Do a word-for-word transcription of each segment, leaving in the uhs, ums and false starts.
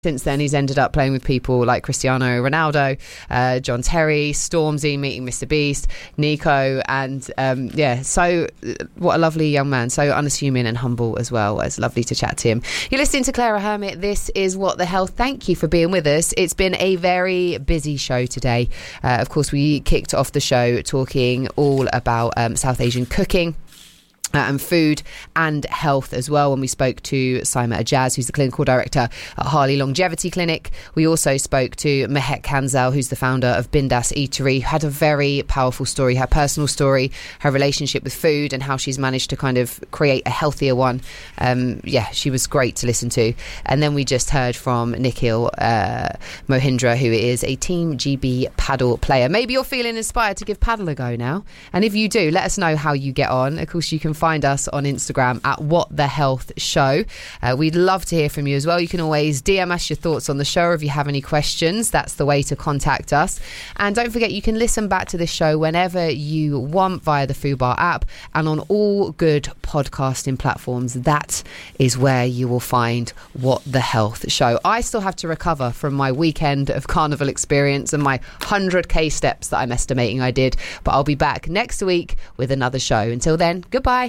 Since then, he's ended up playing with people like Cristiano Ronaldo, uh, John Terry, Stormzy, meeting Mister Beast, Nico, and um, yeah, so what a lovely young man, so unassuming and humble as well. It's lovely to chat to him. You're listening to Clara Hermit. This is What the Health. Thank you for being with us. It's been a very busy show today. Uh, of course, we kicked off the show talking all about um, South Asian cooking. Uh, and food and health as well, when we spoke to Saima Ajaz, who's the clinical director at Harley Longevity Clinic. We also spoke to Mehek Kanzel, who's the founder of Bindas Eatery, who had a very powerful story, her personal story, her relationship with food and how she's managed to kind of create a healthier one. Um, yeah, she was great to listen to. And then we just heard from Nikhil uh, Mohindra, who is a Team G B paddle player. Maybe you're feeling inspired to give paddle a go now. And if you do, let us know how you get on. Of course, you can find us on Instagram at What the Health Show. Uh, we'd love to hear from you as well. You can always D M us your thoughts on the show, or if you have any questions, that's the way to contact us. And don't forget, you can listen back to this show whenever you want via the Fubar app and on all good podcasting platforms. That is where you will find What the Health Show. I still have to recover from my weekend of carnival experience and my one hundred k steps that I'm estimating I did, but I'll be back next week with another show. Until then, goodbye.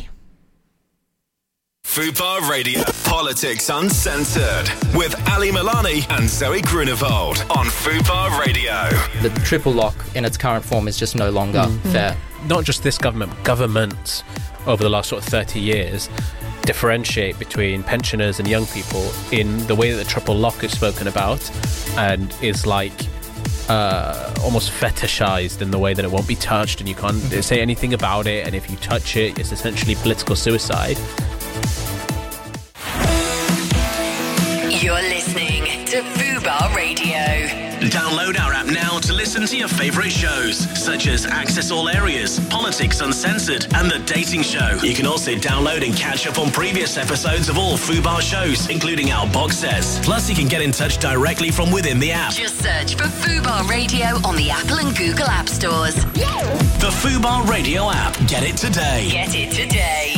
Fubar Radio, Politics Uncensored, with Ali Milani and Zoe Grunewald on Fubar Radio. The triple lock in its current form is just no longer mm-hmm. fair. Not just this government, governments over the last sort of thirty years differentiate between pensioners and young people in the way that the triple lock is spoken about, and is like uh, almost fetishized in the way that it won't be touched and you can't mm-hmm. say anything about it, and if you touch it, it's essentially political suicide. You're listening to Fubar Radio. Download our app now to listen to your favourite shows, such as Access All Areas, Politics Uncensored, and The Dating Show. You can also download and catch up on previous episodes of all Fubar shows, including our box sets. Plus, you can get in touch directly from within the app. Just search for Fubar Radio on the Apple and Google App Stores. The Fubar Radio app. Get it today. Get it today.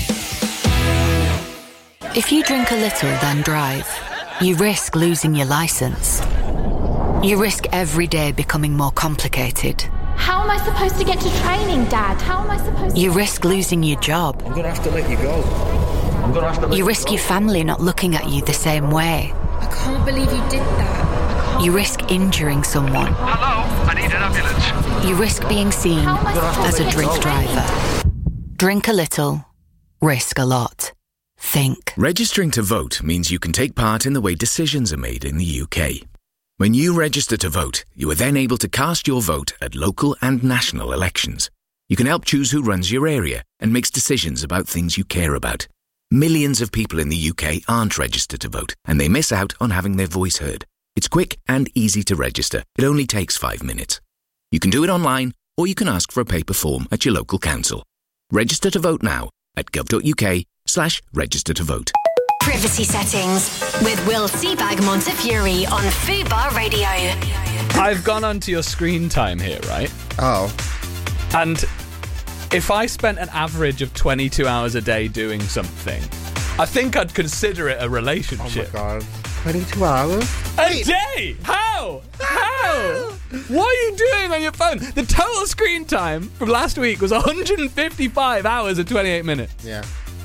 If you drink a little, then drive, you risk losing your licence. You risk every day becoming more complicated. How am I supposed to get to training, Dad? How am I supposed to... You risk losing your job. I'm going to have to let you go. I'm going to have to let You risk you your family not looking at you the same way. I can't believe you did that. You risk injuring someone. Hello, I need an ambulance. You risk being seen as a drink driver. Drink a little, risk a lot. Think. Registering to vote means you can take part in the way decisions are made in the U K. When you register to vote, you are then able to cast your vote at local and national elections. You can help choose who runs your area and makes decisions about things you care about. Millions of people in the U K aren't registered to vote, and they miss out on having their voice heard. It's quick and easy to register. It only takes five minutes. You can do it online, or you can ask for a paper form at your local council. Register to vote now at gov.uk slash register to vote. Privacy settings with Will Seabag Montefiore on Fubar Radio. I've gone onto your screen time here, right? Oh. And if I spent an average of twenty-two hours a day doing something, I think I'd consider it a relationship. Oh my God. twenty-two hours? A day? How? How? What are you doing on your phone? The total screen time from last week was one hundred fifty-five hours and twenty-eight minutes. Yeah.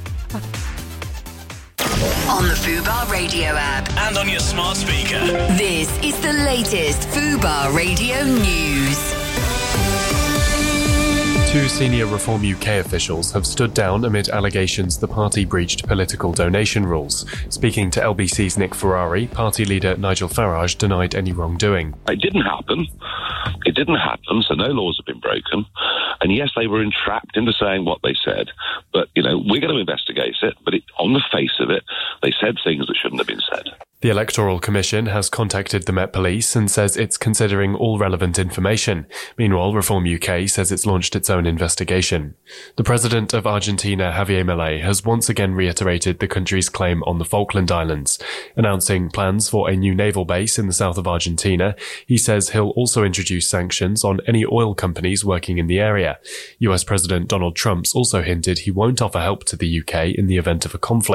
On the Fubar Radio app. And on your smart speaker. This is the latest Fubar Radio news. Two senior Reform U K officials have stood down amid allegations the party breached political donation rules. Speaking to L B C's Nick Ferrari, party leader Nigel Farage denied any wrongdoing. It didn't happen. It didn't happen, so no laws have been broken. And yes, they were entrapped into saying what they said. But, you know, we're going to investigate it. But it, on the face of it, they said things that shouldn't have been said. The Electoral Commission has contacted the Met Police and says it's considering all relevant information. Meanwhile, Reform U K says it's launched its own investigation. The president of Argentina, Javier Milei, has once again reiterated the country's claim on the Falkland Islands. Announcing plans for a new naval base in the south of Argentina, he says he'll also introduce sanctions on any oil companies working in the area. U S President Donald Trump's also hinted he won't offer help to the U K in the event of a conflict.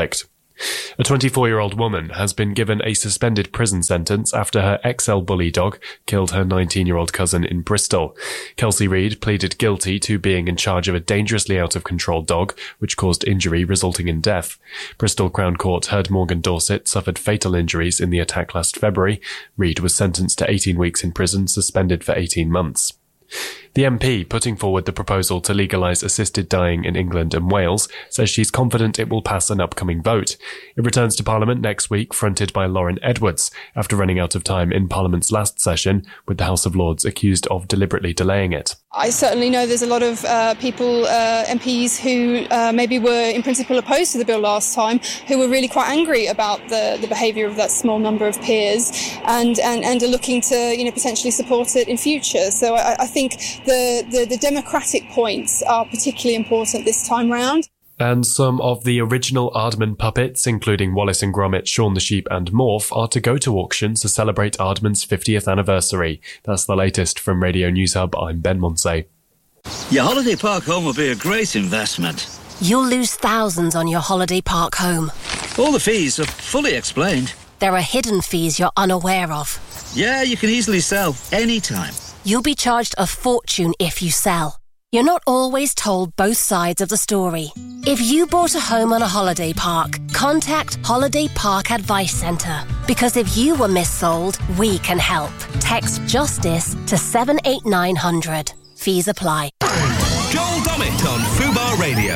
A twenty-four-year-old woman has been given a suspended prison sentence after her X L bully dog killed her nineteen-year-old cousin in Bristol. Kelsey Reid pleaded guilty to being in charge of a dangerously out-of-control dog, which caused injury resulting in death. Bristol Crown Court heard Morgan Dorset suffered fatal injuries in the attack last February. Reid was sentenced to eighteen weeks in prison, suspended for eighteen months. The M P putting forward the proposal to legalise assisted dying in England and Wales says she's confident it will pass an upcoming vote. It returns to Parliament next week, fronted by Lauren Edwards, after running out of time in Parliament's last session, with the House of Lords accused of deliberately delaying it. I certainly know there's a lot of uh, people, uh, M Ps, who uh, maybe were in principle opposed to the bill last time, who were really quite angry about the, the behaviour of that small number of peers and, and, and are looking to, you know, potentially support it in future. So I, I think the, the, the democratic points are particularly important this time round. And some of the original Aardman puppets, including Wallace and Gromit, Shaun the Sheep and Morph, are to go to auction to celebrate Aardman's fiftieth anniversary. That's the latest from Radio News Hub. I'm Ben Monsey. Your holiday park home will be a great investment. You'll lose thousands on your holiday park home. All the fees are fully explained. There are hidden fees you're unaware of. Yeah, you can easily sell anytime. You'll be charged a fortune if you sell. You're not always told both sides of the story. If you bought a home on a holiday park, contact Holiday Park Advice Centre. Because if you were missold, we can help. Text JUSTICE to seven eight nine hundred. Fees apply. Joel Dommett on Fubar Radio.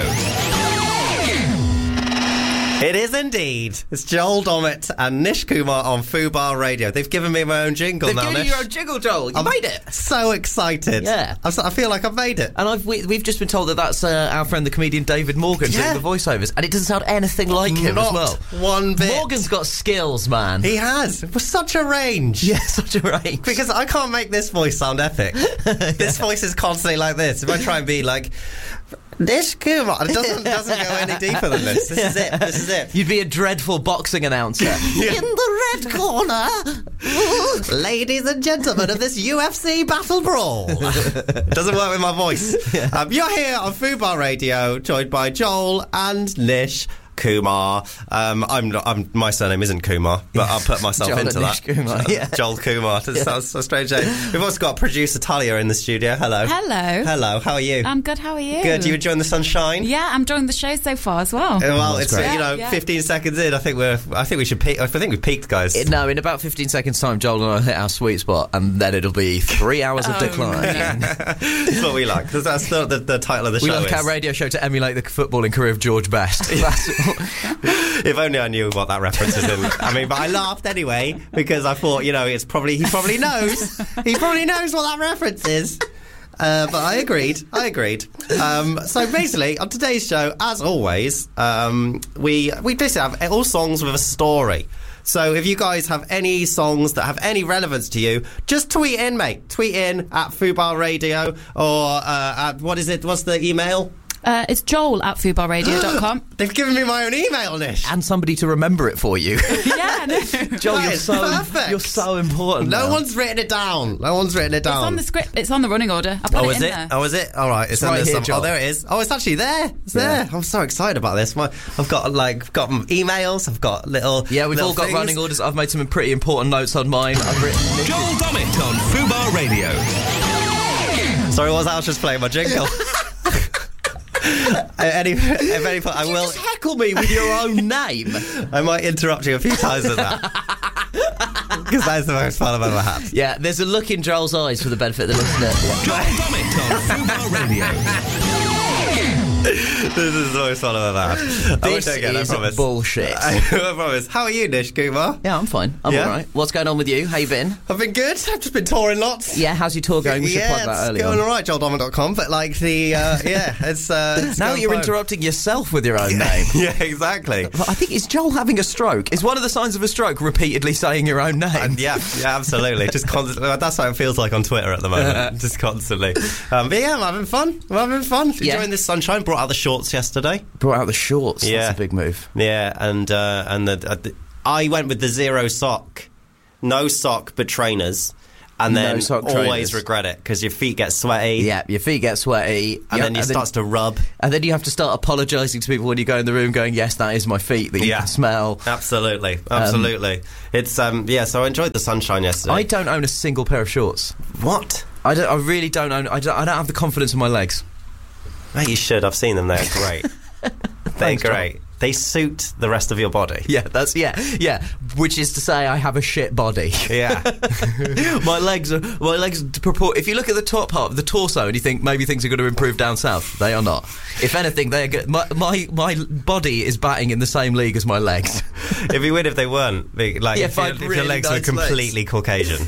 It is indeed. It's Joel Dommett and Nish Kumar on Fubar Radio. They've given me my own jingle They've now, given Nish. you your own jingle, Joel. You I'm made it. So excited. Yeah. I'm so, I feel like I've made it. And I've, we, we've just been told that that's uh, our friend, the comedian David Morgan, Yeah. doing the voiceovers. And it doesn't sound anything like him Not as well. one bit. Morgan's got skills, man. He has. With such a range. Yeah, such a range. Because I can't make this voice sound epic. This voice is constantly like this. If I try and be like... Nish Kumar, it doesn't, doesn't go any deeper than this. This is it. This is it. You'd be a dreadful boxing announcer. In the red corner, ladies and gentlemen of this U F C battle brawl. Doesn't work with my voice. Um, you're here on Fubar Radio, joined by Joel and Nish Kumar. Um, I'm not. I'm, my surname isn't Kumar, but I'll put myself Joel into and that. Nish Kumar, yeah. Joel Kumar. That Yeah. sounds so strange. We've also got producer Talia in the studio. Hello. Hello. Hello. How are you? I'm good. How are you? Good. You enjoying the sunshine? Yeah, I'm enjoying the show so far as well. Uh, well, that's it's great. you know, Yeah, yeah. fifteen seconds in. I think we're. I think we should peak. I think we peaked, guys. It- no, in about fifteen seconds' time, Joel and I hit our sweet spot, and then it'll be three hours of Oh, decline. That's what we like. 'Cause that's the, the, the title of the We show. like is. our radio show to emulate the footballing career of George Best. That's- If only I knew what that reference is. In. I mean, but I laughed anyway because I thought, you know, it's probably he probably knows. He probably knows what that reference is. Uh, but I agreed. I agreed. Um, so basically, on today's show, as always, um, we we basically have all songs with a story. So if you guys have any songs that have any relevance to you, just tweet in, mate. Tweet in at Fubar Radio or uh, at what is it? What's the email? Uh, it's Joel at fubar radio dot com. They've given me my own email, Nish. and somebody to remember it for you. Yeah, no. Joel, That you're is so perfect. you're so important. No now. one's written it down. No one's written it It's down. on the script. It's on the running order. I put Oh, it is in it? there. Oh, is it? All right, it's, It's on right this here, some- Joel. Oh, there it is. Oh, it's actually there. It's Yeah. there. I'm so excited about this. My, I've got like got emails. I've got little. Yeah, we've little all got things. running orders. I've made some pretty important notes on mine. I've written. Joel Dommett on Fubar Radio. Sorry, what was that? I was just playing my jingle. At any, if any point, I You will. just heckle me with your own name. I might interrupt you a few times with that because that is the most fun I've ever had. Yeah, there's a look in Joel's eyes for the benefit of the listener. Joel Dommett on Fubar Radio. This is the most fun I've ever had. I won't This do it again, I is promise. bullshit. I, I promise. How are you, Nish Kumar? Yeah, I'm fine. I'm Yeah? all right. What's going on with you? How you been? I've been good. I've just been touring lots. Yeah, how's your tour going? We should yeah, plug that it's early going on. all right, joel dommett dot com, but like the, uh, yeah, it's, uh, it's Now going you're fine. interrupting yourself with your own name. Yeah, exactly. I think, is Joel having a stroke? Is one of the signs of a stroke repeatedly saying your own name? And yeah, yeah, absolutely. Just constantly. That's what it feels like on Twitter at the moment. Just constantly. Um, but yeah, I'm having fun. I'm having fun. Yeah. Enjoying this sunshine. Brought out the shorts yesterday. Brought out the shorts. Yeah. That's a big move. Yeah, and uh, and the, uh, the, I went with the zero sock, no sock, but trainers. And No then sock always trainers. regret it because your feet get sweaty. Yeah, your feet get sweaty. And Yeah, then it starts to rub. And then you have to start apologising to people when you go in the room going, yes, that is my feet that you Yeah. can smell. Absolutely, absolutely. it's um yeah. So I enjoyed the sunshine yesterday. I don't own a single pair of shorts. What? I don't. I really don't own. I don't. I don't have the confidence in my legs. Mate, you should. I've seen them. They're great. They're Thanks, John. great. They suit the rest of your body. Yeah, that's yeah, yeah. Which is to say, I have a shit body. Yeah. my legs are my legs purport. If you look at the top half of the torso and you think maybe things are going to improve down south, they are not. If anything, they are good. My, my my body is batting in the same league as my legs. It'd be weird if they weren't. Like, Yeah, if, if I your- had if really your legs nice were completely legs. Caucasian.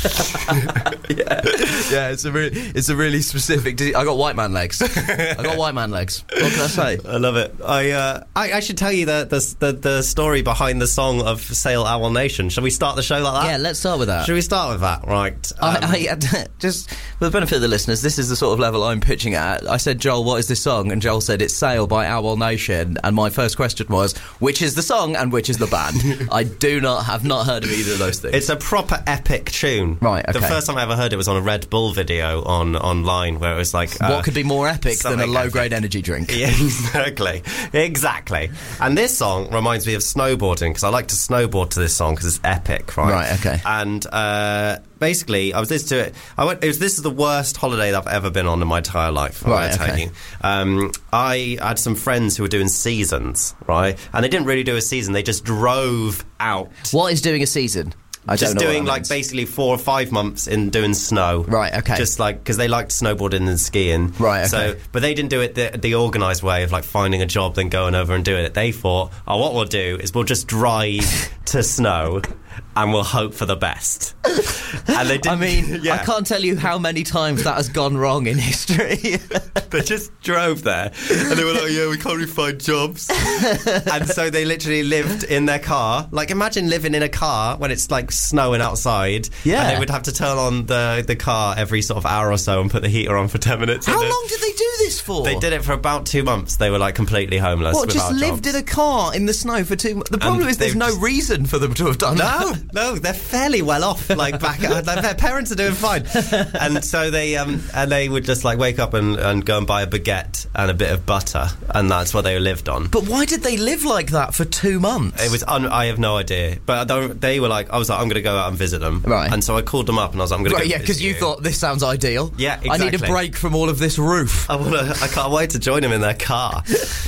yeah, yeah. It's a really, it's a really specific. I got white man legs. I got white man legs. What can I say? I love it. I uh, I, I should tell you the, the the the story behind the song of Sail Owl Nation. Shall we start the show like that? Yeah, let's start with that. Should we start with that? Right. Um, I, I just for the benefit of the listeners, this is the sort of level I'm pitching at. I said, Joel, what is this song? And Joel said, it's Sail by Owl Nation. And my first question was, which is the song and which is the band? I do not have not heard of either of those things. It's a proper epic tune. Right, okay. The first time I ever heard it was on a Red Bull video on online where it was like... Uh, what could be more epic than a something low-grade energy drink? Yeah, exactly. Exactly. And this song reminds me of snowboarding because I like to snowboard to this song because it's epic, right? Right, okay. And uh, basically, I was listening to it. I went. It was, this is the worst holiday that I've ever been on in my entire life. Right, I tell okay. you. Um, I had some friends who were doing seasons, right? And they didn't really do a season. They just drove out. What is doing a season? I just don't know what doing that like means. basically four or five months in doing snow. Right, okay. Just like because they liked snowboarding and skiing. Right, okay. So, but they didn't do it the, the organised way of like finding a job then going over and doing it. They thought, oh, what we'll do is we'll just drive to snow and we'll hope for the best. And they did. I mean, yeah. I can't tell you how many times that has gone wrong in history. They just drove there and they were like, yeah, we can't really find jobs. And so they literally lived in their car. Like, imagine living in a car when it's like snowing outside. Yeah. And they would have to turn on the, the car every sort of hour or so and put the heater on for ten minutes. How And then- long did they do this for? They did it for about two months. They were like completely homeless. What, just without lived jobs. in a car in the snow for two months? The problem And is there's they've no just- reason for them to have done No, that. no, they're fairly well off. Like back, their parents are doing fine, and so they um and they would just like wake up and, and go and buy a baguette and a bit of butter, and that's what they lived on. But why did they live like that for two months? It was un- I have no idea, but they- they were like, I was like, I'm going to go out and visit them, Right. And so I called them up and I was like, I'm going Right, to go yeah, because visit you thought this sounds ideal. Yeah, I need a exactly. break from all of this roof. I want to. I can't wait to join them in their car.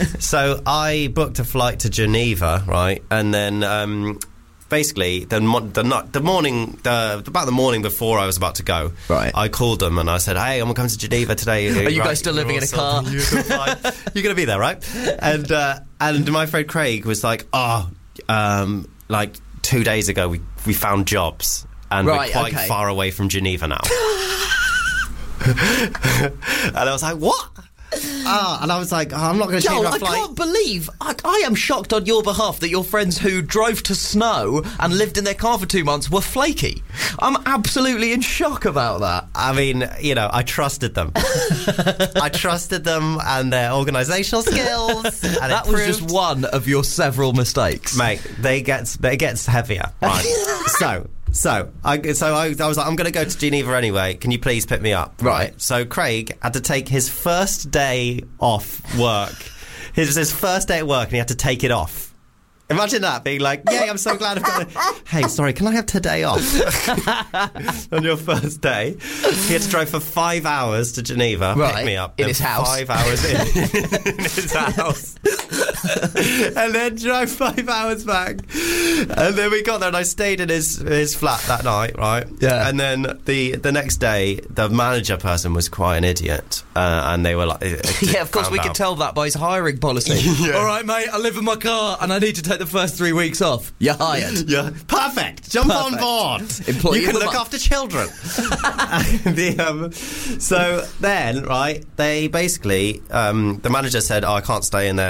So I booked a flight to Geneva, right, and then. Um, Basically, the, mo- the, not, the morning, the, about the morning before I was about to go, Right. I called them and I said, "Hey, I'm coming to Geneva today. Are you Right, guys still you're living in a all car? sorted. You're fine. You're going to be there, right?" And uh, and my friend Craig was like, "Oh, um, like two days ago, we we found jobs, and Right, we're quite okay. far away from Geneva now." And I was like, "What?" Ah, and I was like, oh, I'm not going to change Joel, my I flight. can't believe I, I am shocked on your behalf that your friends who drove to snow and lived in their car for two months were flaky. I'm absolutely in shock about that. I mean, you know, I trusted them. I trusted them and their organisational skills. And That it was proved- just one of your several mistakes. mate. They get it gets heavier. Right. so. So I so I, I was like, I'm going to go to Geneva anyway. Can you please pick me up? Right. So Craig had to take his first day off work. It was his first day at work, and he had to take it off. Imagine that, being like, "Yay, I'm so glad I've got it." Hey, sorry, can I have today off? On your first day, he had to drive for five hours to Geneva, Right, pick me up in then his house. Five hours in, in his house, and then drive five hours back. And then we got there, and I stayed in his his flat that night, right? Yeah. And then the the next day, the manager person was quite an idiot, uh, and they were like, Yeah, of course we found can out. tell that by his hiring policy. Yeah. All right, mate, I live in my car and I need to take the first three weeks off. You're hired. Yeah, perfect. Jump Perfect. on board. Employee you of can the look month. after children. the, um, so then, right? They basically, um, the manager said, "Oh, I can't stay in their in their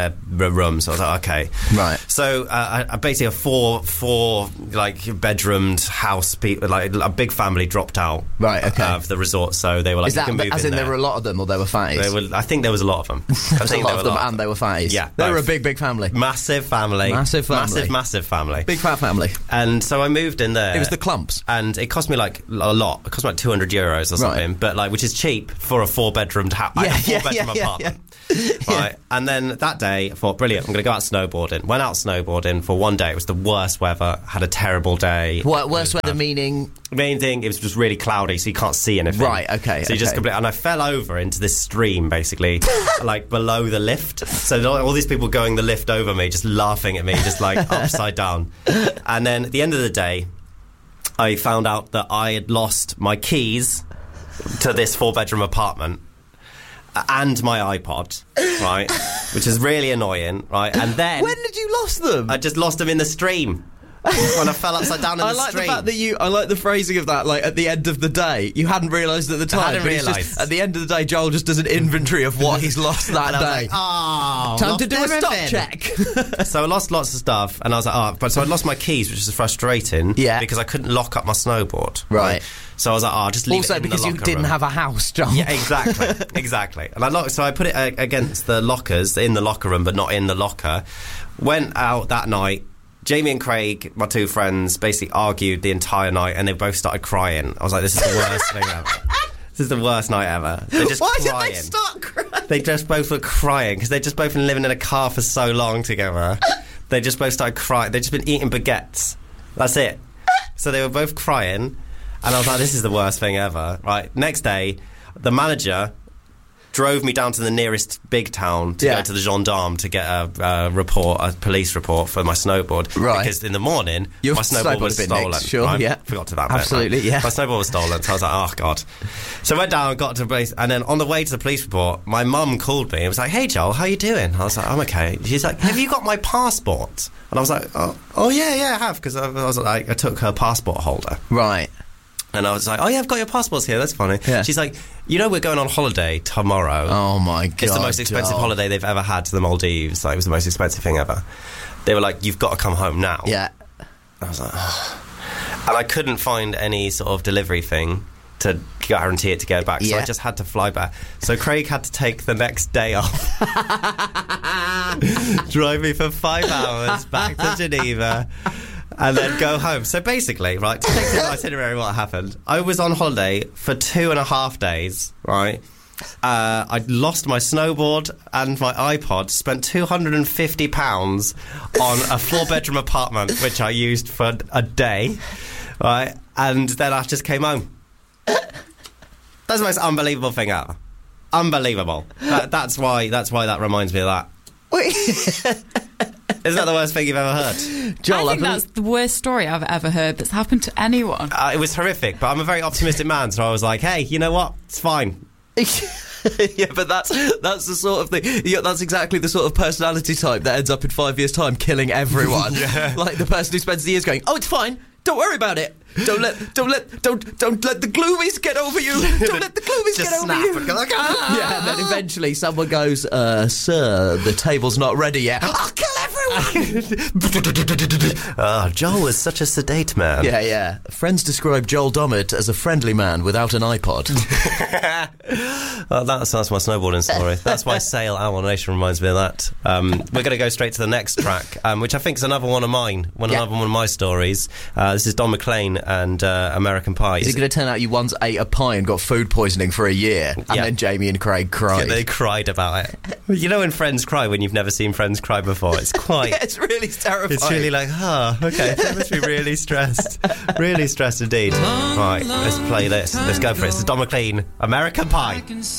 spare r- room. So I was like, okay. Right. So uh, I, basically a four, four like bedroomed house, pe- like a big family dropped out. Right. Okay. Uh, of the resort, so they were like, Is that you can move as in in there. there were a lot of them, or there were fatties? They were, I think there was a lot of them. I There's a think lot there of were them, a lot. and they were fatties. Yeah, they both. were a big, big family. Massive family. Massive family. Massive, massive family. Big fat family. And so I moved in there. It was the Clumps. And it cost me like a lot. It cost me like two hundred euros or something, Right. but like, which is cheap for a four bedroomed house. Yeah, a four yeah, bedroom yeah, yeah, apartment. Right. And then that day, I thought, brilliant, I'm going to go out snowboarding. Went out snowboarding for one day. It was the worst weather. Had a terrible day. What, worst weather meaning? Main thing, it was just really cloudy, so you can't see anything. Right, okay, So you just okay. complete, and I fell over into this stream, basically, like below the lift. So all these people going the lift over me, just laughing at me, just like upside down. And then at the end of the day, I found out that I had lost my keys to this four-bedroom apartment and my iPod, right, which is really annoying, right? And then When did you lost them? I just lost them in the stream. When I fell upside down in I the like stream. the fact that you. I like the phrasing of that. Like at the end of the day, you hadn't realised at the time. hadn't but it's just- realised. At the end of the day, Joel just does an inventory of what he's lost that And I was day. like, oh, Time lost to do a stop everything. check. So I lost lots of stuff, and I was like, oh, but so I lost my keys, which is frustrating. Yeah. Because I couldn't lock up my snowboard. Right. So I was like, oh, I'll just leave Also, it in because the you locker didn't room. have a house, Joel. Yeah, exactly, exactly. And I locked, so I put it uh, against the lockers in the locker room, but not in the locker. Went out that night. Jamie and Craig, my two friends, basically argued the entire night, and they both started crying. I was like, this is the worst thing ever. This is the worst night ever. They're just Why crying. did they start crying? They just both were crying because they'd just both been living in a car for so long together. They just both started crying. They'd just been eating baguettes. That's it. So they were both crying, and I was like, this is the worst thing ever. Right. Next day, the manager drove me down to the nearest big town to Yeah. go to the gendarme to get a, a report, a police report for my snowboard. Right. Because in the morning, Your my snowboard snowboard was had been stolen. nicked, sure, right? yeah. Forgot to that Absolutely, bit, right? yeah. My snowboard was stolen, so I was like, oh, God. So I went down and got to base, and then on the way to the police report, my mum called me and was like, hey, Joel, how you doing? I was like, I'm okay. She's like, have you got my passport? And I was like, oh, oh yeah, yeah, I have, because I, I was like, I took her passport holder. Right. And I was like, oh yeah, I've got your passports here, that's funny. Yeah. She's like, you know, we're going on holiday tomorrow. Oh my God. It's the most expensive Joel. holiday they've ever had to the Maldives. Like, it was the most expensive thing ever. They were like, you've got to come home now. Yeah. I was like, oh. And I couldn't find any sort of delivery thing to guarantee it to get back, so Yeah. I just had to fly back. So Craig had to take the next day off, drive me for five hours back to Geneva, and then go home. So basically, right, to take to the itinerary what happened, I was on holiday for two and a half days, right? Uh, I lost my snowboard and my iPod, spent two hundred fifty pounds on a four-bedroom apartment, which I used for a day, right? And then I just came home. That's the most unbelievable thing ever. Unbelievable. That, that's why. That's why that reminds me of that. Isn't that the worst thing you've ever heard? Joel, I think that's the worst story I've ever heard that's happened to anyone. Uh, it was horrific, but I'm a very optimistic man, so I was like, hey, you know what? It's fine. Yeah, but that's that's the sort of thing. Yeah, that's exactly the sort of personality type that ends up in five years' time killing everyone. Yeah. Like the person who spends the years going, "Oh, it's fine. Don't worry about it. Don't let, don't let, don't, don't let the gloomies get over you. Don't let the gloomies Just get over snap you." and go like, ah! Yeah, and then eventually someone goes, uh, "Sir, the table's not ready yet." I'll kill everyone. Oh, Joel was such a sedate man. Yeah, yeah. Friends describe Joel Dommett as a friendly man without an iPod. Oh, that's, that's my snowboarding story. That's why Sail Owl Nation reminds me of that. Um, we're going to go straight to the next track, um, which I think is another one of mine, one Yeah. another one of my stories. Uh, this is Don McLean and uh, American Pie. Is it going to turn out you once ate a pie and got food poisoning for a year, and Yeah. then Jamie and Craig cried? They cried about it. You know when friends cry when you've never seen friends cry before? It's quite... Yeah, it's really terrifying. It's really like, oh, okay, they must be really stressed. Really stressed indeed. Right, let's play this. Let's go for it. It's Don McLean, American Pie.